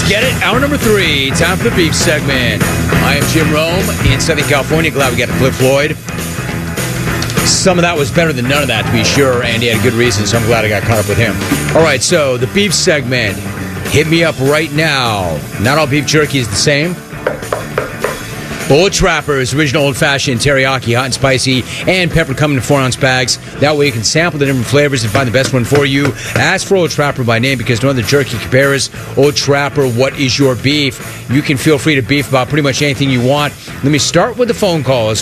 Get it? Hour number 3. Time for the beef segment. I am Jim Rome in Southern California. Glad we got to Cliff Floyd. Some of that was better than none of that, to be sure, and he had a good reason, so I'm glad I got caught up with him. All right, so the beef segment. Hit me up right now. Not all beef jerky is the same. Old Trapper's original old-fashioned teriyaki, hot and spicy, and pepper come in 4-ounce bags. That way you can sample the different flavors and find the best one for you. Ask for Old Trapper by name because no other jerky compares. Old Trapper, what is your beef? You can feel free to beef about pretty much anything you want. Let me start with the phone calls.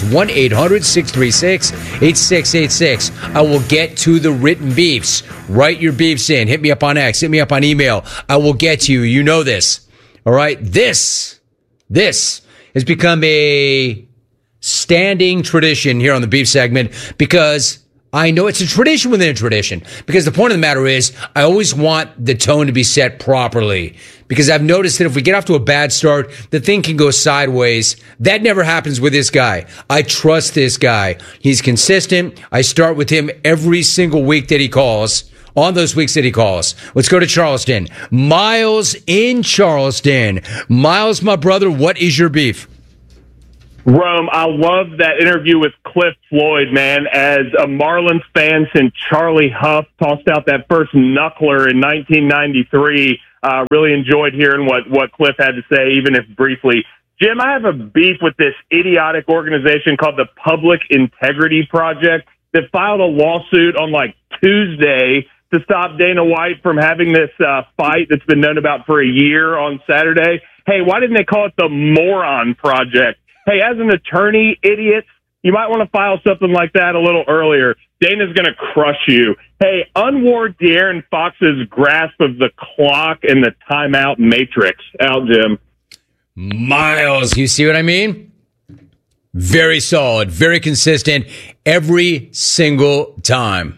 1-800-636-8686. I will get to the written beefs. Write your beefs in. Hit me up on X. Hit me up on email. I will get to you. You know this. All right? This has become a standing tradition here on the beef segment because I know it's a tradition within a tradition. Because the point of the matter is, I always want the tone to be set properly. Because I've noticed that if we get off to a bad start, the thing can go sideways. That never happens with this guy. I trust this guy. He's consistent. I start with him every single week that he calls. On those weeks that he calls. Let's go to Charleston. Miles in Charleston. Miles, my brother, what is your beef? Rome, I love that interview with Cliff Floyd, man. As a Marlins fan since Charlie Huff tossed out that first knuckler in 1993, really enjoyed hearing what Cliff had to say, even if briefly. Jim, I have a beef with this idiotic organization called the Public Integrity Project that filed a lawsuit on Tuesday to stop Dana White from having this fight that's been known about for a year on Saturday. Hey, why didn't they call it the Moron Project? Hey, as an attorney, idiots, you might want to file something like that a little earlier. Dana's going to crush you. Hey, unward De'Aaron Fox's grasp of the clock and the timeout matrix. Out, Jim. Miles, you see what I mean? Very solid, very consistent every single time.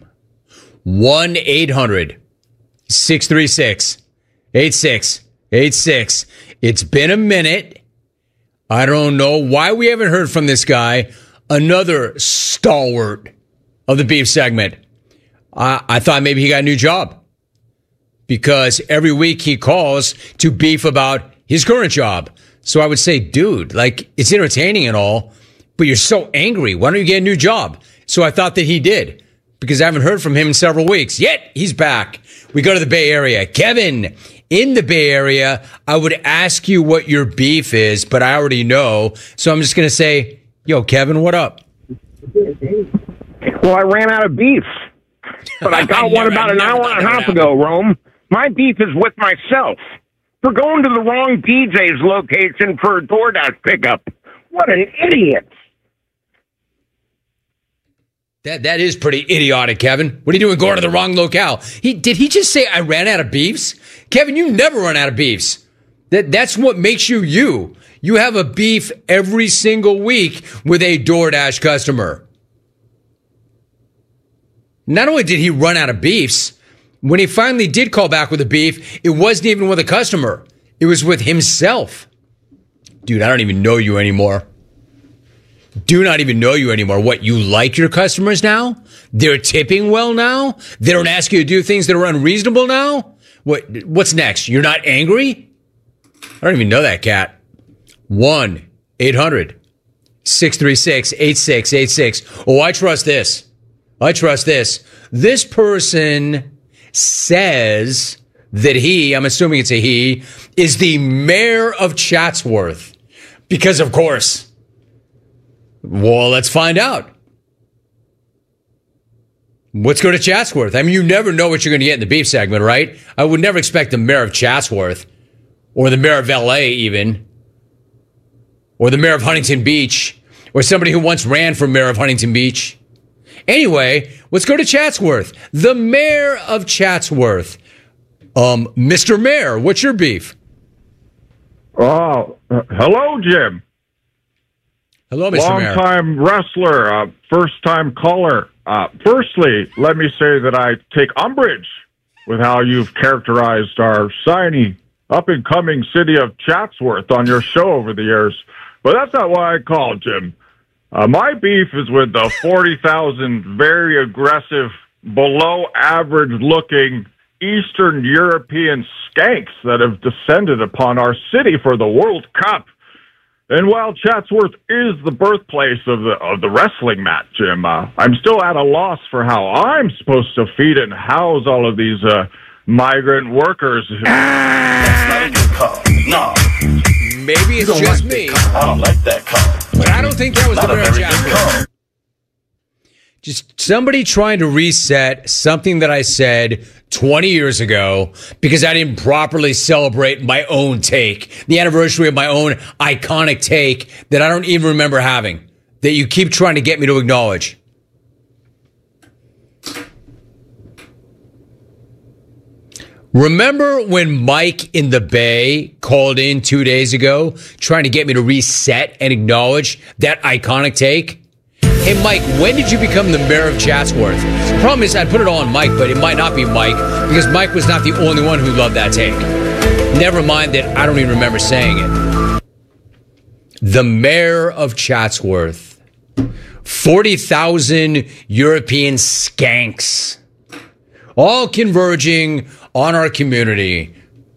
1-800-636-8686. It's been a minute. I don't know why we haven't heard from this guy. Another stalwart of the beef segment. I thought maybe he got a new job because every week he calls to beef about his current job. So I would say, dude, it's entertaining and all, but you're so angry. Why don't you get a new job? So I thought that he did. Because I haven't heard from him in several weeks. Yet, he's back. We go to the Bay Area. Kevin, in the Bay Area, I would ask you what your beef is, but I already know. So I'm just going to say, yo, Kevin, what up? Well, I ran out of beef. But I got one about an hour and a half ago, Rome. My beef is with myself for going to the wrong DJ's location for a DoorDash pickup. What an idiot. That is pretty idiotic, Kevin. What are you doing going to the wrong locale? Did he just say I ran out of beefs? Kevin, you never run out of beefs. That's what makes you you. You have a beef every single week with a DoorDash customer. Not only did he run out of beefs, when he finally did call back with a beef, it wasn't even with a customer. It was with himself. Dude, I don't even know you anymore. Do not even know you anymore. What, you like your customers now? They're tipping well now? They don't ask you to do things that are unreasonable now? What's next? You're not angry? I don't even know that cat. 1-800-636-8686. Oh, I trust this. This person says that I'm assuming it's a he, is the mayor of Chatsworth. Because, of course. Well, let's find out. Let's go to Chatsworth. I mean, you never know what you're going to get in the beef segment, right? I would never expect the mayor of Chatsworth or the mayor of LA even, or the mayor of Huntington Beach, or somebody who once ran for mayor of Huntington Beach. Anyway, let's go to Chatsworth. The mayor of Chatsworth. Mr. Mayor, what's your beef? Oh, hello, Jim. Hello, Mr. Mayor. Long-time wrestler, first-time caller. Firstly, let me say that I take umbrage with how you've characterized our shiny, up-and-coming city of Chatsworth on your show over the years. But that's not why I called, Jim. My beef is with the 40,000 very aggressive, below-average-looking Eastern European skanks that have descended upon our city for the World Cup. And while Chatsworth is the birthplace of the wrestling match, Jim, I'm still at a loss for how I'm supposed to feed and house all of these migrant workers. That's not a good call. No. Maybe it's just like me. I don't like that call. But I don't think that was Not the a mayor of very good Chatsworth. call. Just somebody trying to reset something that I said 20 years ago because I didn't properly celebrate my own take, the anniversary of my own iconic take that I don't even remember having, that you keep trying to get me to acknowledge. Remember when Mike in the Bay called in 2 days ago trying to get me to reset and acknowledge that iconic take? Hey, Mike, when did you become the mayor of Chatsworth? The problem is I'd put it all on Mike, but it might not be Mike because Mike was not the only one who loved that take. Never mind that I don't even remember saying it. The mayor of Chatsworth. 40,000 European skanks. All converging on our community.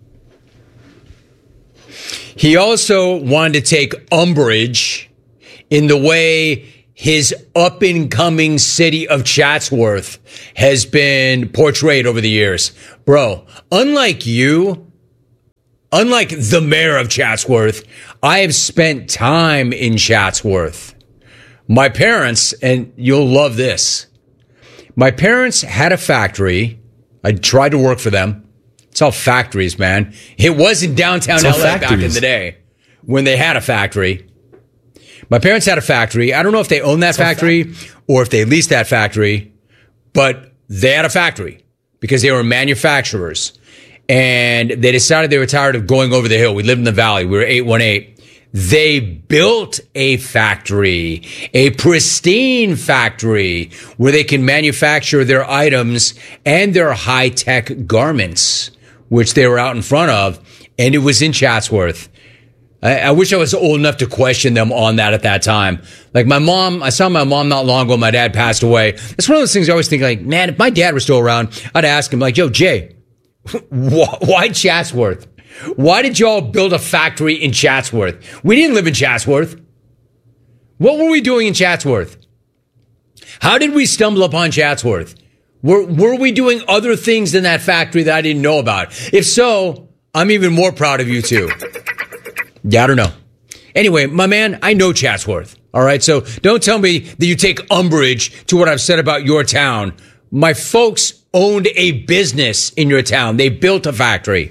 He also wanted to take umbrage in the way his up-and-coming city of Chatsworth has been portrayed over the years. Bro, unlike you, unlike the mayor of Chatsworth, I have spent time in Chatsworth. My parents, and you'll love this, my parents had a factory. I tried to work for them. It's all factories, man. It wasn't downtown LA back in the day when they had a factory. My parents had a factory. I don't know if they owned that factory or if they leased that factory, but they had a factory because they were manufacturers. And they decided they were tired of going over the hill. We lived in the valley. We were 818. They built a factory, a pristine factory where they can manufacture their items and their high-tech garments, which they were out in front of. And it was in Chatsworth. I wish I was old enough to question them on that at that time. Like my mom, I saw my mom not long ago. My dad passed away. That's one of those things I always think like, man, if my dad were still around, I'd ask him like, yo, Jay, why Chatsworth? Why did y'all build a factory in Chatsworth? We didn't live in Chatsworth. What were we doing in Chatsworth? How did we stumble upon Chatsworth? Were we doing other things than that factory that I didn't know about? If so, I'm even more proud of you too. Yeah, I don't know. Anyway, my man, I know Chatsworth. All right. So don't tell me that you take umbrage to what I've said about your town. My folks owned a business in your town. They built a factory.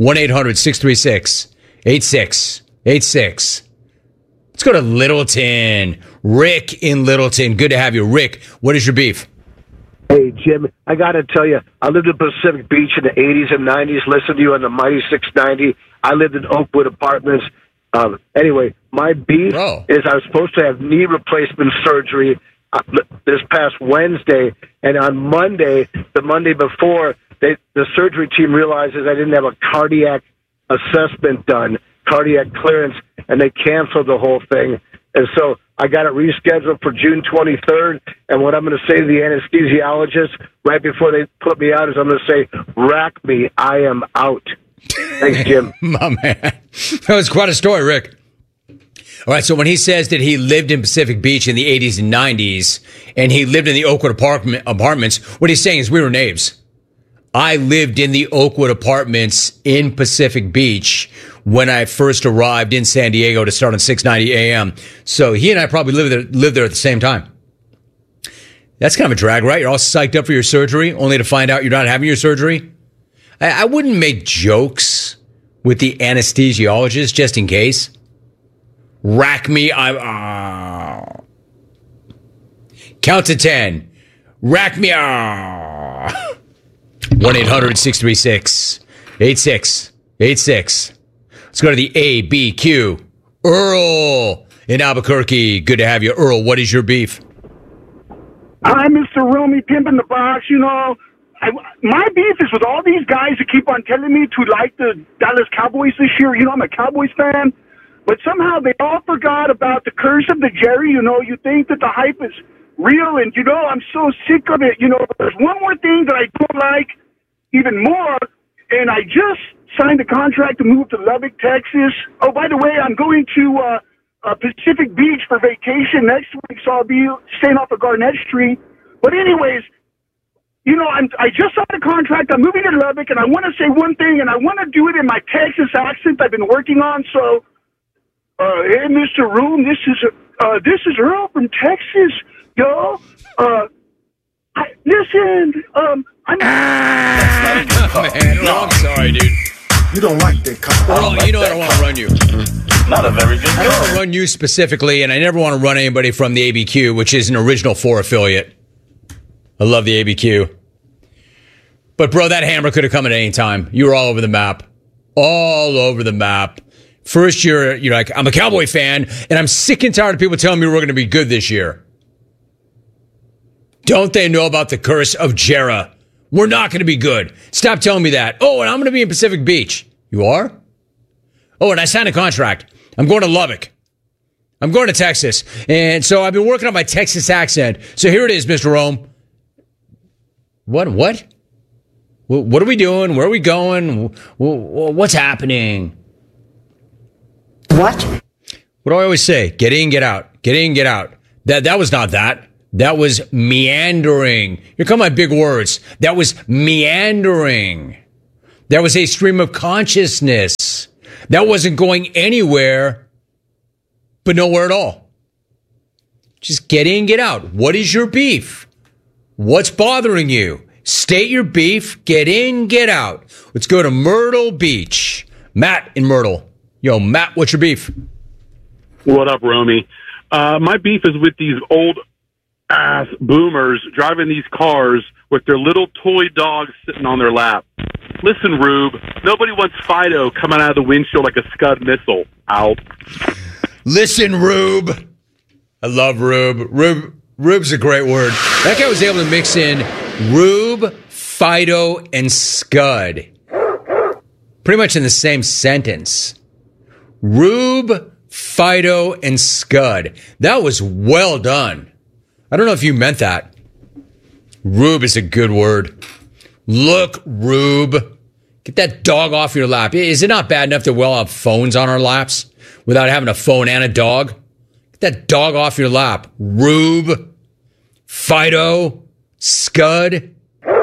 1-800-636-8686. Let's go to Littleton. Rick in Littleton. Good to have you. Rick, what is your beef? Hey, Jim, I got to tell you, I lived in Pacific Beach in the 80s and 90s, listened to you on the Mighty 690. I lived in Oakwood Apartments. Anyway, my beef is I was supposed to have knee replacement surgery this past Wednesday, and on Monday, the Monday before, the surgery team realizes I didn't have a cardiac assessment done, cardiac clearance, and they canceled the whole thing. And so I got it rescheduled for June 23rd. And what I'm going to say to the anesthesiologist right before they put me out is I'm going to say, rack me, I am out. Thanks, Jim. My man. That was quite a story, Rick. All right, so when he says that he lived in Pacific Beach in the 80s and 90s, and he lived in the Oakwood apartments, what he's saying is we were neighbors. I lived in the Oakwood Apartments in Pacific Beach when I first arrived in San Diego to start on 690 AM. So he and I probably lived there at the same time. That's kind of a drag, right? You're all psyched up for your surgery, only to find out you're not having your surgery. I wouldn't make jokes with the anesthesiologist just in case. Rack me. Count to 10. Rack me. 1-800-636-8686. Let's go to the ABQ. Earl in Albuquerque. Good to have you. Earl, what is your beef? Hi, Mr. Romy, Pimp in the Box. You know, my beef is with all these guys who keep on telling me to like the Dallas Cowboys this year. You know, I'm a Cowboys fan. But somehow they all forgot about the curse of the Jerry. You know, you think that the hype is real. And, you know, I'm so sick of it. You know, there's one more thing that I don't like. even more. And I just signed a contract to move to Lubbock, Texas. Oh, by the way, I'm going to Pacific Beach for vacation next week, so I'll be staying off of Garnett Street. But anyways, you know, I just signed a contract. I'm moving to Lubbock, and I want to say one thing, and I want to do it in my Texas accent I've been working on. So, hey, Mr. Room, this is Earl from Texas, yo. Listen, I'm. Man, no, I'm sorry, dude. You don't like that car. Oh, you know I don't want to run you. Not a very good car. I don't want to run you specifically, and I never want to run anybody from the ABQ, which is an Original 4 affiliate. I love the ABQ. But, bro, that hammer could have come at any time. You were all over the map. All over the map. First, you're like, I'm a Cowboy fan, and I'm sick and tired of people telling me we're going to be good this year. Don't they know about the curse of Jera? We're not going to be good. Stop telling me that. Oh, and I'm going to be in Pacific Beach. You are? Oh, and I signed a contract. I'm going to Lubbock. I'm going to Texas. And so I've been working on my Texas accent. So here it is, Mr. Rome. What? What are we doing? Where are we going? What's happening? What? What do I always say? Get in, get out. Get in, get out. That was not that. That was meandering. Here come my big words. That was meandering. That was a stream of consciousness. That wasn't going anywhere, but nowhere at all. Just get in, get out. What is your beef? What's bothering you? State your beef. Get in, get out. Let's go to Myrtle Beach. Matt in Myrtle. Yo, Matt, what's your beef? What up, Romy? My beef is with these old ass boomers driving these cars with their little toy dogs sitting on their lap. Listen, Rube, nobody wants Fido coming out of the windshield like a Scud missile. Ow. Listen, Rube. I love Rube. Rube's a great word. That guy was able to mix in Rube, Fido, and Scud. Pretty much in the same sentence. Rube, Fido, and Scud. That was well done. I don't know if you meant that. Rube is a good word. Look, Rube. Get that dog off your lap. Is it not bad enough that we all have phones on our laps without having a phone and a dog? Get that dog off your lap. Rube, Fido, Scud.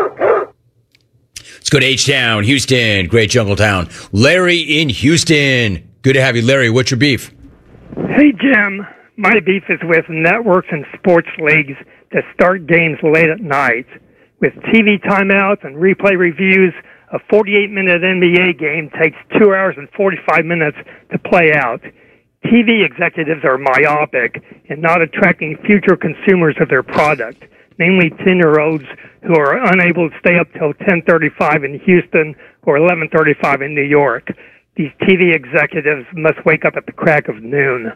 Let's go to H-Town, Houston. Great jungle town. Larry in Houston. Good to have you, Larry. What's your beef? Hey, Jim. My beef is with networks and sports leagues that start games late at night. With TV timeouts and replay reviews, a 48-minute NBA game takes 2 hours and 45 minutes to play out. TV executives are myopic and not attracting future consumers of their product, namely 10-year-olds who are unable to stay up till 10:35 in Houston or 11:35 in New York. These TV executives must wake up at the crack of noon.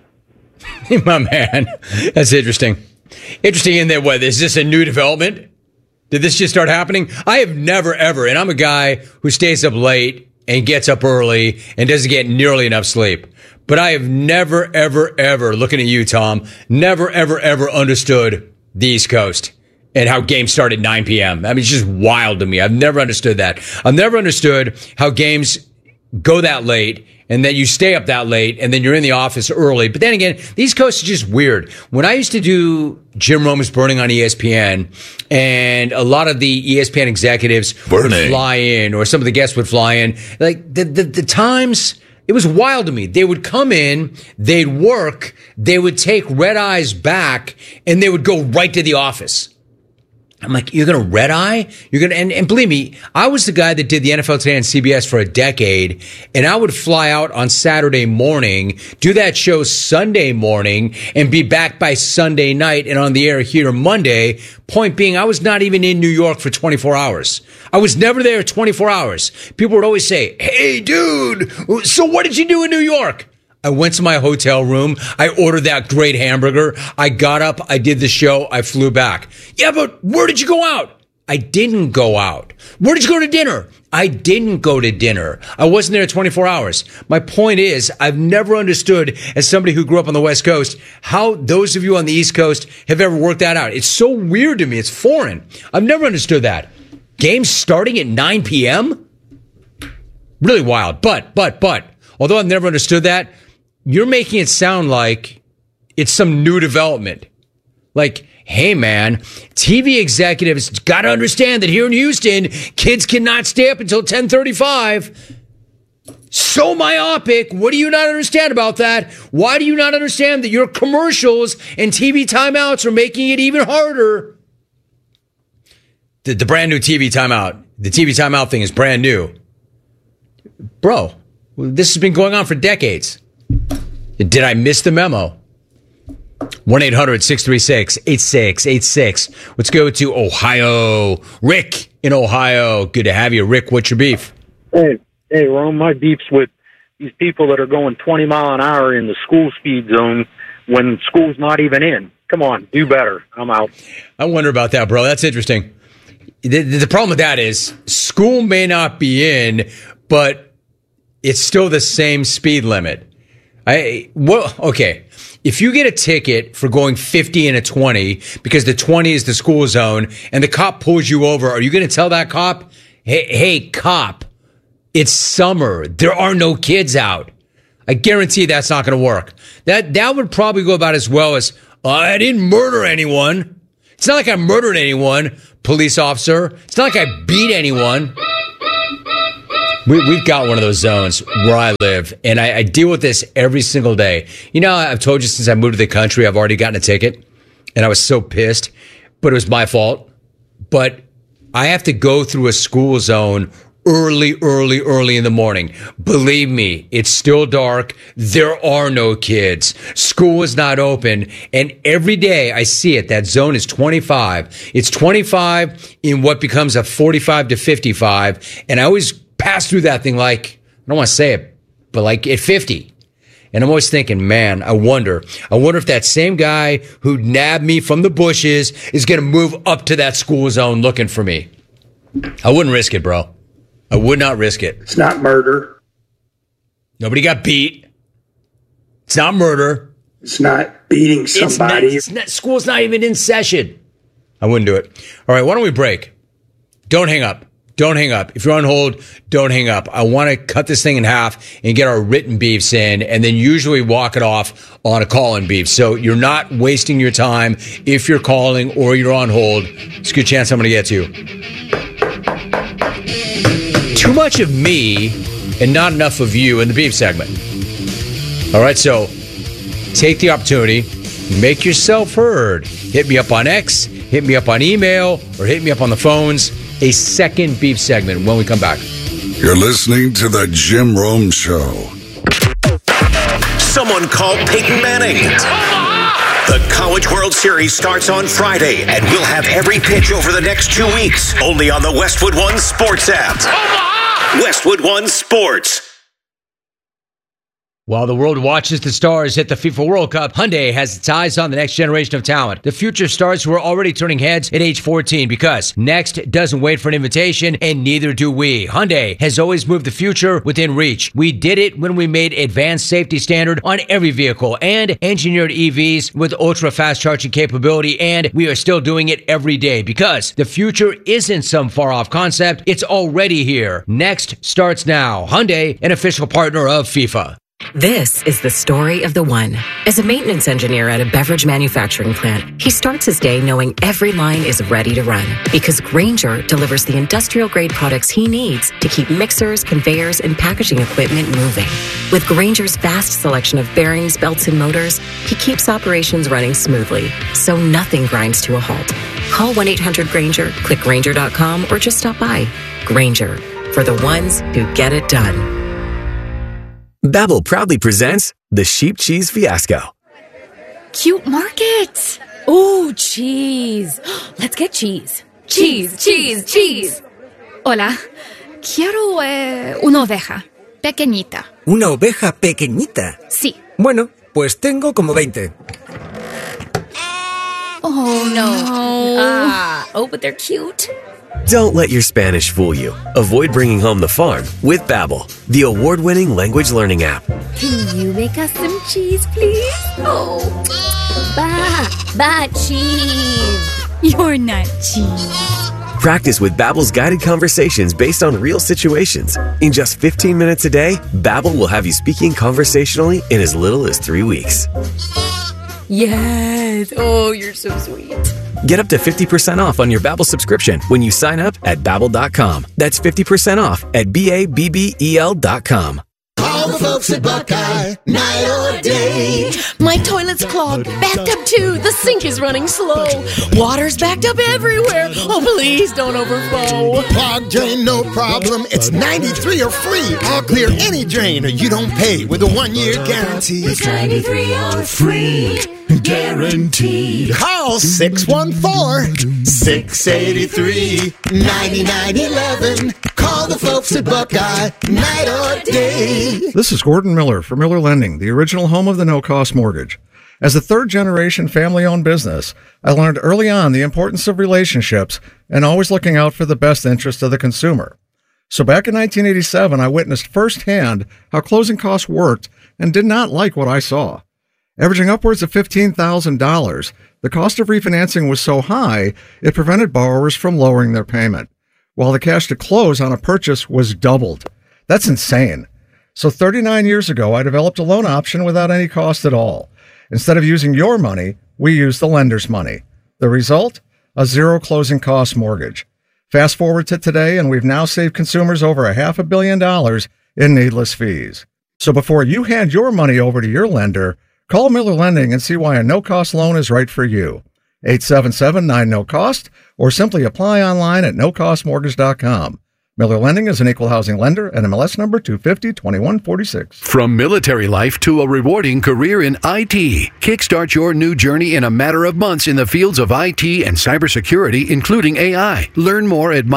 My man, that's interesting. Interesting in that, what, is this a new development? Did this just start happening? I have never, ever, and I'm a guy who stays up late and gets up early and doesn't get nearly enough sleep. But I have never, ever, ever, looking at you, Tom, never, ever, ever understood the East Coast and how games start at 9 p.m. I mean, it's just wild to me. I've never understood that. I've never understood how games go that late and then you stay up that late and then you're in the office early. But then again, the East Coast is just weird. When I used to do Jim Rome's Burning on ESPN, and a lot of the ESPN executives would fly in, or some of the guests would fly in, like the times, it was wild to me. They would come in, they'd work, they would take red eyes back, and they would go right to the office. I'm like, you're going to red eye? You're going to, and believe me, I was the guy that did the NFL Today on CBS for a decade, and I would fly out on Saturday morning, do that show Sunday morning, and be back by Sunday night and on the air here Monday. Point being, I was not even in New York for 24 hours. I was never there 24 hours. People would always say, hey, dude, so what did you do in New York? I went to my hotel room. I ordered that great hamburger. I got up. I did the show. I flew back. Yeah, but where did you go out? I didn't go out. Where did you go to dinner? I didn't go to dinner. I wasn't there 24 hours. My point is, I've never understood, as somebody who grew up on the West Coast, how those of you on the East Coast have ever worked that out. It's so weird to me. It's foreign. I've never understood that. Games starting at 9 p.m.? Really wild. But, although I've never understood that, you're making it sound like it's some new development. Like, hey, man, TV executives got to understand that here in Houston, kids cannot stay up until 10:35. So myopic. What do you not understand about that? Why do you not understand that your commercials and TV timeouts are making it even harder? The brand new TV timeout. The TV timeout thing is brand new. Bro, this has been going on for decades. Did I miss the memo? 1-800-636-8686. Let's go to Ohio. Rick in Ohio. Good to have you. Rick, what's your beef? Hey, Rome, my beef's with these people that are going 20 mile an hour in the school speed zone when school's not even in. Come on, do better. I'm out. I wonder about that, bro. That's interesting. The problem with that is school may not be in, but it's still the same speed limit. Okay. If you get a ticket for going 50 in a 20 because the 20 is the school zone and the cop pulls you over, are you going to tell that cop, hey, cop, it's summer. There are no kids out. I guarantee that's not going to work. That would probably go about as well as, I didn't murder anyone. It's not like I murdered anyone, police officer. It's not like I beat anyone. We've got one of those zones where I live, and I deal with this every single day. You know, I've told you since I moved to the country, I've already gotten a ticket, and I was so pissed, but it was my fault. But I have to go through a school zone early in the morning. Believe me, it's still dark. There are no kids. School is not open. And every day I see it. That zone is 25. It's 25 in what becomes a 45 to 55. And I always pass through that thing like, I don't want to say it, but like at 50. And I'm always thinking, man, I wonder if that same guy who nabbed me from the bushes is going to move up to that school zone looking for me. I wouldn't risk it, bro. I would not risk it. It's not murder. Nobody got beat. It's not murder. It's not beating somebody. School's not even in session. I wouldn't do it. All right, why don't we break? Don't hang up. Don't hang up. If you're on hold, don't hang up. I want to cut this thing in half and get our written beefs in and then usually walk it off on a call-in beef. So you're not wasting your time if you're calling or you're on hold. It's a good chance I'm going to get to you. Too much of me and not enough of you in the beef segment. All right, so take the opportunity, make yourself heard. Hit me up on X, hit me up on email, or hit me up on the phones. A second beef segment when we come back. You're listening to the Jim Rome Show. Someone called Peyton Manning. The College World Series starts on Friday, and we'll have every pitch over the next 2 weeks, only on the Westwood One Sports app. Westwood One Sports. While the world watches the stars hit the FIFA World Cup, Hyundai has its eyes on the next generation of talent. The future stars who are already turning heads at age 14 because next doesn't wait for an invitation, and neither do we. Hyundai has always moved the future within reach. We did it when we made advanced safety standard on every vehicle and engineered EVs with ultra-fast charging capability, and we are still doing it every day because the future isn't some far-off concept. It's already here. Next starts now. Hyundai, an official partner of FIFA. This is the story of the one. As a maintenance engineer at a beverage manufacturing plant, he starts his day knowing every line is ready to run because Grainger delivers the industrial-grade products he needs to keep mixers, conveyors, and packaging equipment moving. With Grainger's vast selection of bearings, belts, and motors, he keeps operations running smoothly, so nothing grinds to a halt. Call 1-800-GRAINGER, click Grainger.com, or just stop by. Grainger, for the ones who get it done. Babbel proudly presents the Sheep Cheese Fiasco. Cute market. Oh, cheese. Let's get cheese. Cheese, cheese, cheese. Hola. Quiero una oveja. Pequeñita. ¿Una oveja pequeñita? Sí. Bueno, pues tengo como 20. Oh, no. But they're cute. Don't let your Spanish fool you. Avoid bringing home the farm with Babbel, the award-winning language learning app. Can you make us some cheese, please? Oh, cheese. You're not cheese. Practice with Babbel's guided conversations based on real situations. In just 15 minutes a day, Babbel will have you speaking conversationally in as little as 3 weeks. Yes. Oh, you're so sweet. Get up to 50% off on your Babbel subscription when you sign up at Babbel.com. That's 50% off at BABBEL.com. Call the folks at Buckeye, night or day. My toilet's clogged, backed up too. The sink is running slow. Water's backed up everywhere. Oh, please don't overflow. Clogged drain, no problem. It's 93 or free. I'll clear any drain or you don't pay with a 1-year guarantee. It's 93 or free. Guaranteed. Call 614-683-9911. Call the folks at Buckeye, night or day. This is Gordon Miller for Miller Lending, the original home of the no-cost mortgage. As a third-generation family-owned business, I learned early on the importance of relationships and always looking out for the best interest of the consumer. So back in 1987, I witnessed firsthand how closing costs worked and did not like what I saw. Averaging upwards of $15,000, the cost of refinancing was so high, it prevented borrowers from lowering their payment, while the cash to close on a purchase was doubled. That's insane. So 39 years ago, I developed a loan option without any cost at all. Instead of using your money, we used the lender's money. The result? A zero closing cost mortgage. Fast forward to today, and we've now saved consumers over $500 million in needless fees. So before you hand your money over to your lender, call Miller Lending and see why a no-cost loan is right for you. 877-9-NO-COST, or simply apply online at nocostmortgage.com. Miller Lending is an equal housing lender and MLS number 250-2146. From military life to a rewarding career in IT, kickstart your new journey in a matter of months in the fields of IT and cybersecurity, including AI. Learn more at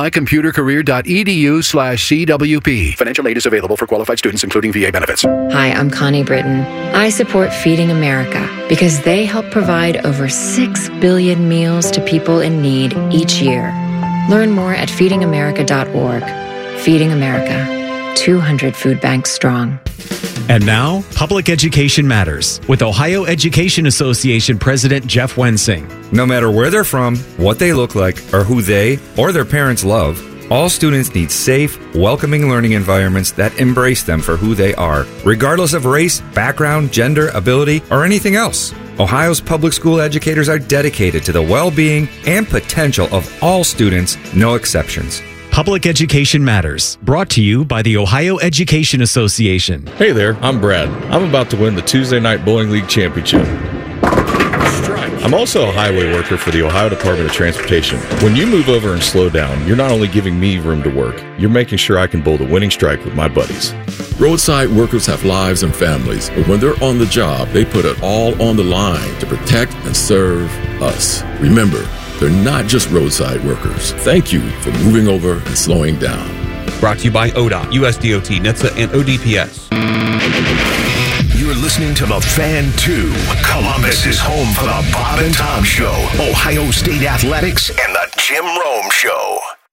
mycomputercareer.edu/CWP. Financial aid is available for qualified students, including VA benefits. Hi, I'm Connie Britton. I support Feeding America because they help provide over 6 billion meals to people in need each year. Learn more at feedingamerica.org. Feeding America, 200 food banks strong. And now, Public Education Matters with Ohio Education Association President Jeff Wensing. No matter where they're from, what they look like, or who they or their parents love, all students need safe, welcoming learning environments that embrace them for who they are, regardless of race, background, gender, ability, or anything else. Ohio's public school educators are dedicated to the well-being and potential of all students, no exceptions. Public Education Matters, brought to you by the Ohio Education Association. Hey there, I'm Brad. I'm about to win the Tuesday Night Bowling League Championship. I'm also a highway worker for the Ohio Department of Transportation. When you move over and slow down, you're not only giving me room to work, you're making sure I can bowl the winning strike with my buddies. Roadside workers have lives and families, but when they're on the job, they put it all on the line to protect and serve us. Remember, they're not just roadside workers. Thank you for moving over and slowing down. Brought to you by ODOT, USDOT, NHTSA, and ODPS. You're listening to The Fan 2. Columbus is home for the Bob and Tom Show, Ohio State Athletics, and the Jim Rome Show.